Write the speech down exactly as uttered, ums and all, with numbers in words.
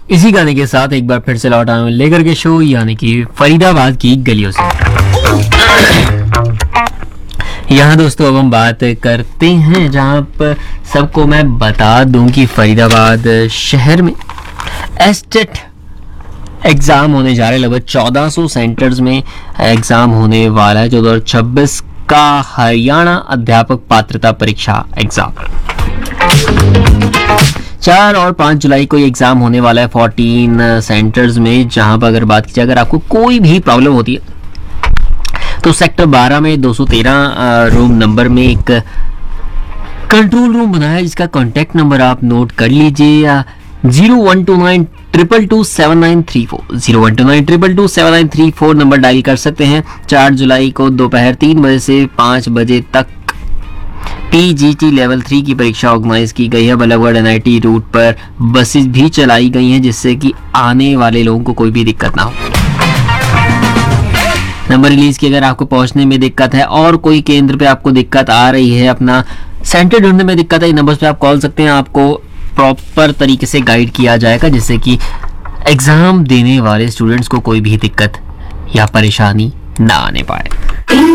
इसी गाने के साथ एक बार फिर से लौट आए लेकर के शो, यानी कि फरीदाबाद की गलियों से। यहाँ दोस्तों अब हम बात करते हैं जहाँ पर सबको मैं बता दूं कि फरीदाबाद शहर में एस्टेट एग्ज़ाम होने जा रहे हैं। लगभग चौदह सौ सेंटर्स में एग्ज़ाम होने वाला है। चौदह सौ छब्बीस का हरियाणा अध्यापक पात्रता परीक्षा एग्ज़ाम चार और पाँच जुलाई को ये एग्ज़ाम होने वाला है चौदह सेंटर्स में। जहां पर अगर बात की जाए, अगर आपको कोई भी प्रॉब्लम होती है तो सेक्टर बारह में दो सौ तेरह रूम नंबर में एक कंट्रोल रूम बनाया है, जिसका कॉन्टैक्ट नंबर आप नोट कर लीजिए, zero one two nine triple two seven nine three four zero one two nine triple two seven nine three four number dial कर सकते हैं। चार जुलाई को दोपहर तीन बजे से पाँच बजे तक पीजीटी लेवल थ्री की परीक्षा ऑर्गेनाइज की गई है। बल्लभगढ़ एनआईटी रूट पर बसेस भी चलाई गई हैं, जिससे कि आने वाले लोगों को कोई भी दिक्कत ना हो। नंबर रिलीज की अगर आपको पहुंचने में दिक्कत है और कोई केंद्र पे आपको दिक्कत आ रही है, अपना सेंटर ढूंढने में दिक्कत है, इन नंबर्स पे आप कॉल सकते हैं। आपको प्रॉपर तरीके से गाइड किया जाएगा, जिससे कि एग्जाम देने वाले स्टूडेंट्स को कोई भी दिक्कत या परेशानी ना आने पाए।